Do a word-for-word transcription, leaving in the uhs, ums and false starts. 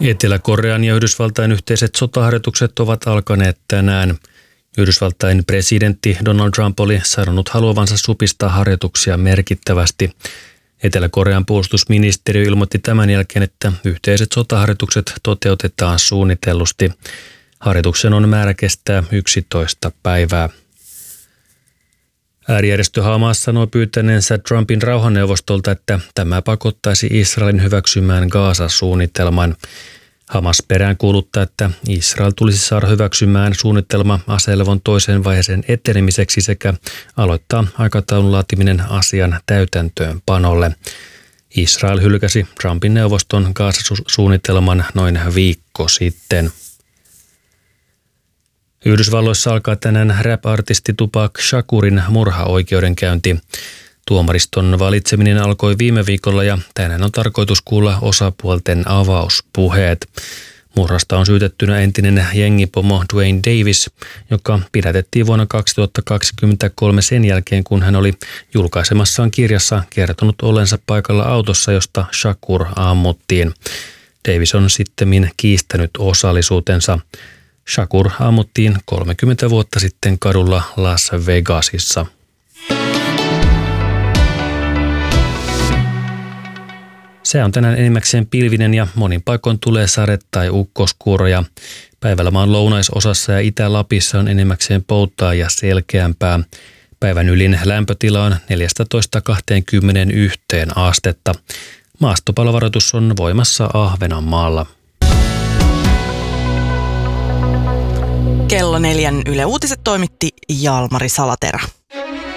Etelä-Korean ja Yhdysvaltain yhteiset sotaharjoitukset ovat alkaneet tänään. Yhdysvaltain presidentti Donald Trump oli sanonut haluavansa supistaa harjoituksia merkittävästi. Etelä-Korean puolustusministeriö ilmoitti tämän jälkeen, että yhteiset sotaharjoitukset toteutetaan suunnitellusti. Harjoituksen on määrä kestää yksitoista päivää. Äärijärjestö Hamas sanoi pyytäneensä Trumpin rauhanneuvostolta, että tämä pakottaisi Israelin hyväksymään Gaza-suunnitelman. Hamas peräänkuuluttaa, että Israel tulisi saada hyväksymään suunnitelma aselevon toisen vaiheen etenemiseksi sekä aloittaa aikataulun laatiminen asian täytäntöönpanolle. Israel hylkäsi Trumpin neuvoston Gaza-suunnitelman noin viikko sitten. Yhdysvalloissa alkaa tänään rap-artisti Tupac Shakurin murhaoikeudenkäynti. Tuomariston valitseminen alkoi viime viikolla ja tänään on tarkoitus kuulla osapuolten avauspuheet. Murhasta on syytettynä entinen jengipomo Duane Davis, joka pidätettiin vuonna kaksituhattakaksikymmentäkolme sen jälkeen, kun hän oli julkaisemassaan kirjassa kertonut ollensa paikalla autossa, josta Shakur ammuttiin. Davis on sittemmin kiistänyt osallisuutensa. Shakur ammuttiin kolmekymmentä vuotta sitten kadulla Las Vegasissa. Se on tänään enimmäkseen pilvinen ja monin paikoin tulee sade- tai ukkoskuuroja. Päivällä maan lounaisosassa ja Itä-Lapissa on enimmäkseen poutaa ja selkeämpää. Päivän ylin lämpötila on neljätoista kaksikymmentäyksi astetta. Maastopalovaroitus on voimassa Ahvenanmaalla. Kello neljän Yle Uutiset toimitti Jalmari Salaterä.